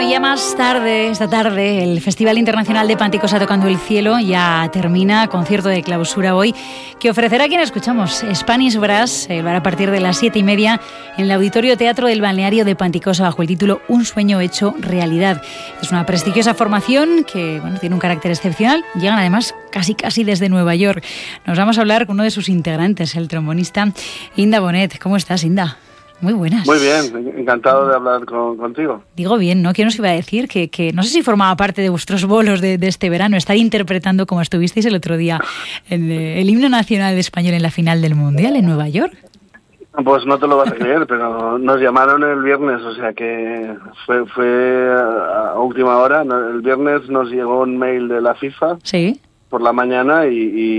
y ya más tarde, esta tarde, el Festival Internacional de Panticosa Tocando el Cielo ya termina, concierto de clausura hoy, que ofrecerá a quien escuchamos, Spanish Brass, lo hará a partir de las 7:30 en el Auditorio Teatro del Balneario de Panticosa bajo el título Un sueño hecho realidad. Es una prestigiosa formación que tiene un carácter excepcional, llegan además casi desde Nueva York. Nos vamos a hablar con uno de sus integrantes, el trombonista Inda Bonet. ¿Cómo estás, Inda? Muy buenas. Muy bien, encantado de hablar contigo. Digo bien, ¿no? ¿Quién os iba a decir? Que no sé si formaba parte de vuestros bolos de este verano, estar interpretando, como estuvisteis el otro día, el himno nacional español en la final del Mundial en Nueva York. Pues no te lo vas a creer, pero nos llamaron el viernes, o sea que fue a última hora. El viernes nos llegó un mail de la FIFA. Sí. Por la mañana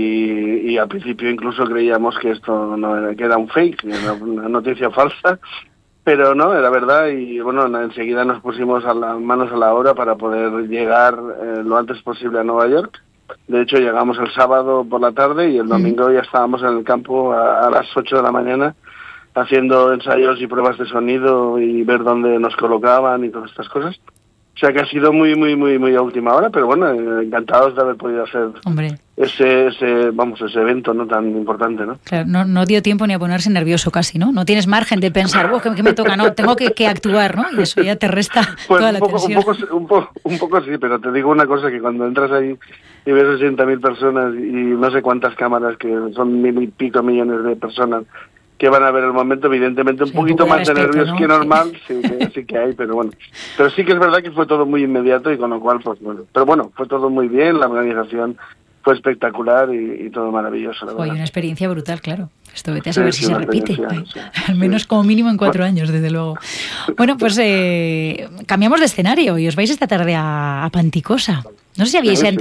y al principio incluso creíamos que esto que era un fake, una noticia falsa, pero no, era verdad y bueno, enseguida nos pusimos manos a la obra para poder llegar lo antes posible a Nueva York. De hecho llegamos el sábado por la tarde y el domingo ya estábamos en el campo a las 8 de la mañana haciendo ensayos y pruebas de sonido y ver dónde nos colocaban y todas estas cosas. O sea que ha sido muy a última hora, pero bueno, encantados de haber podido hacer ese evento no tan importante, ¿no? Claro, no dio tiempo ni a ponerse nervioso casi, ¿no? No tienes margen de pensar, ¿qué me toca? No, tengo que actuar, ¿no? Y eso ya te resta toda la tensión. Un poco sí, pero te digo una cosa, que cuando entras ahí y ves 80.000 personas y no sé cuántas cámaras, que son 1.000 y pico millones de personas que van a ver el momento, evidentemente un poquito más de nervios, ¿no? Que normal, sí que hay, pero bueno. Pero sí que es verdad que fue todo muy inmediato y con lo cual, pues bueno. Pero bueno, fue todo muy bien, la organización fue espectacular y todo maravilloso, la verdad. Oye, una experiencia brutal, claro. Esto vete a saber si se repite. Sí. Al menos como mínimo en 4 años, desde luego. Bueno, pues cambiamos de escenario y os vais esta tarde a Panticosa. No sé si habíais